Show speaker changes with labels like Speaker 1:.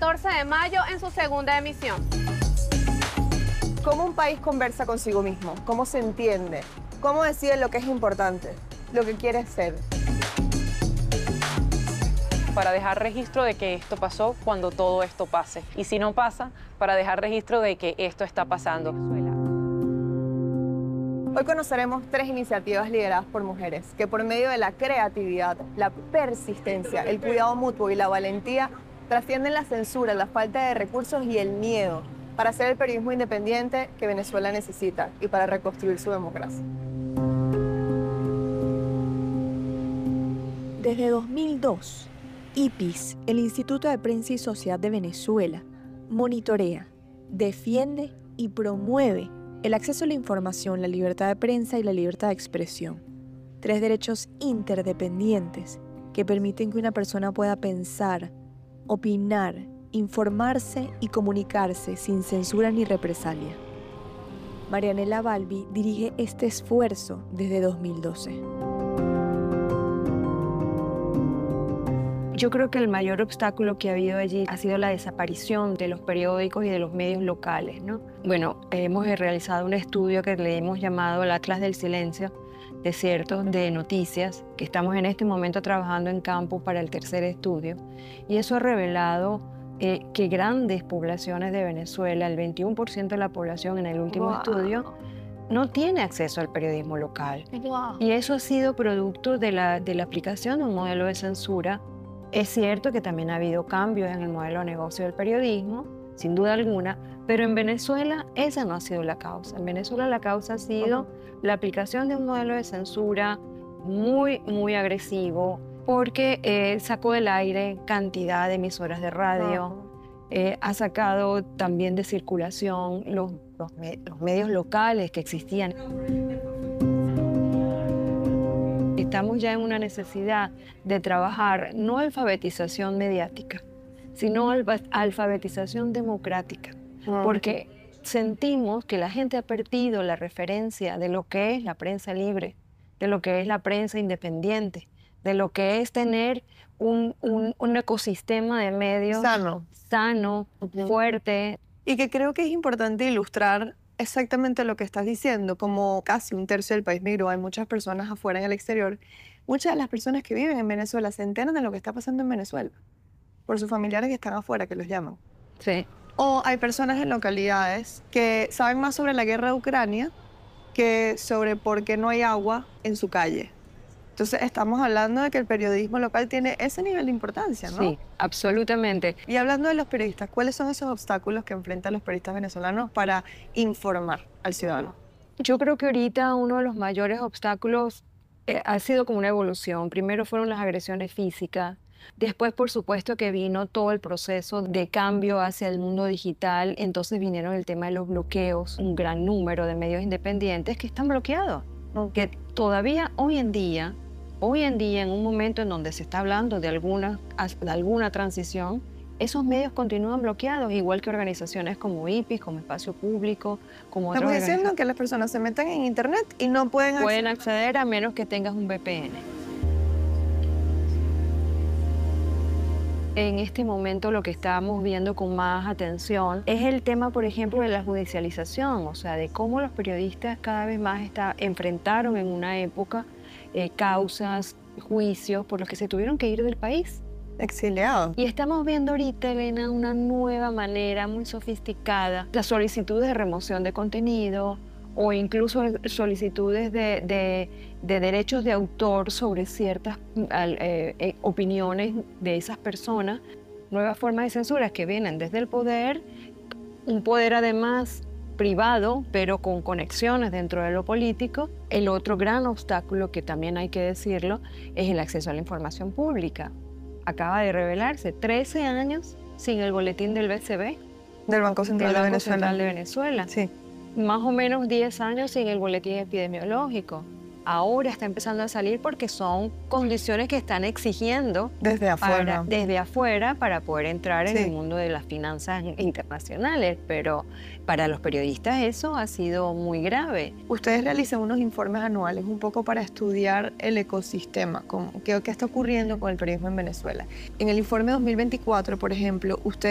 Speaker 1: 14 de mayo en su segunda emisión.
Speaker 2: ¿Cómo un país conversa consigo mismo? ¿Cómo se entiende? ¿Cómo decide lo que es importante? Lo que quiere ser.
Speaker 3: Para dejar registro de que esto pasó cuando todo esto pase. Y si no pasa, para dejar registro de que esto está pasando.
Speaker 2: Hoy conoceremos 3 iniciativas lideradas por mujeres que por medio de la creatividad, la persistencia, el cuidado mutuo y la valentía trascienden la censura, la falta de recursos y el miedo para hacer el periodismo independiente que Venezuela necesita y para reconstruir su democracia.
Speaker 4: Desde 2002, IPIS, el Instituto de Prensa y Sociedad de Venezuela, monitorea, defiende y promueve el acceso a la información, la libertad de prensa y la libertad de expresión. 3 derechos interdependientes que permiten que una persona pueda pensar, opinar, informarse y comunicarse sin censura ni represalia. Marianela Balbi dirige este esfuerzo desde 2012.
Speaker 5: Yo creo que el mayor obstáculo que ha habido allí ha sido la desaparición de los periódicos y de los medios locales, ¿no? Bueno, hemos realizado un estudio que le hemos llamado el Atlas del Silencio, desiertos de noticias, que estamos en este momento trabajando en campo para el 3er estudio, y eso ha revelado que grandes poblaciones de Venezuela, el 21% de la población en el último estudio, no tiene acceso al periodismo local. Y eso ha sido producto de la aplicación de un modelo de censura. Es cierto que también ha habido cambios en el modelo de negocio del periodismo, sin duda alguna, pero en Venezuela esa no ha sido la causa. En Venezuela la causa ha sido la aplicación de un modelo de censura muy agresivo, porque sacó del aire cantidad de emisoras de radio, ha sacado también de circulación los medios locales que existían. Estamos ya en una necesidad de trabajar no alfabetización mediática, sino alfabetización democrática, porque sentimos que la gente ha perdido la referencia de lo que es la prensa libre, de lo que es la prensa independiente, de lo que es tener un ecosistema de medios sano, fuerte.
Speaker 2: Y que creo que es importante ilustrar exactamente lo que estás diciendo. Como casi 1/3 del país migró, hay muchas personas afuera en el exterior. Muchas de las personas que viven en Venezuela se enteran de lo que está pasando en Venezuela por sus familiares que están afuera, que los llaman.
Speaker 5: Sí.
Speaker 2: O hay personas en localidades que saben más sobre la guerra de Ucrania que sobre por qué no hay agua en su calle. Entonces estamos hablando de que el periodismo local tiene ese nivel de importancia, ¿no?
Speaker 5: Sí, absolutamente.
Speaker 2: Y hablando de los periodistas, ¿cuáles son esos obstáculos que enfrentan los periodistas venezolanos para informar al ciudadano?
Speaker 5: Yo creo que ahorita uno de los mayores obstáculos ha sido como una evolución. Primero fueron las agresiones físicas. Después, por supuesto, que vino todo el proceso de cambio hacia el mundo digital. Entonces vinieron el tema de los bloqueos, un gran número de medios independientes que están bloqueados. Que todavía hoy en día, en un momento en donde se está hablando de alguna transición, esos medios continúan bloqueados, igual que organizaciones como IPIS, como Espacio Público, como otras
Speaker 2: Estamos diciendo
Speaker 5: organizaciones.
Speaker 2: que las personas se meten en internet y no pueden
Speaker 5: acceder a menos que tengas un VPN. En este momento lo que estamos viendo con más atención es el tema, por ejemplo, de la judicialización, o sea, de cómo los periodistas cada vez más enfrentaron en una época causas, juicios por los que se tuvieron que ir del país.
Speaker 2: exiliados.
Speaker 5: Y estamos viendo ahorita, Elena, una nueva manera muy sofisticada, las solicitudes de remoción de contenido o incluso solicitudes de derechos de autor sobre ciertas opiniones de esas personas, nuevas formas de censura que vienen desde el poder, un poder además privado, pero con conexiones dentro de lo político. El otro gran obstáculo, que también hay que decirlo, es el acceso a la información pública. Acaba de revelarse 13 años sin el boletín del BCB.
Speaker 2: Del Banco Central de Venezuela.
Speaker 5: Central de Venezuela.
Speaker 2: Sí.
Speaker 5: Más o menos 10 años sin el boletín epidemiológico. Ahora está empezando a salir porque son condiciones que están exigiendo
Speaker 2: desde
Speaker 5: afuera para poder entrar en
Speaker 2: Sí.
Speaker 5: el mundo de las finanzas internacionales. Pero para los periodistas eso ha sido muy grave.
Speaker 2: Ustedes realizan unos informes anuales un poco para estudiar el ecosistema, qué está ocurriendo con el periodismo en Venezuela. En el informe 2024, por ejemplo, ustedes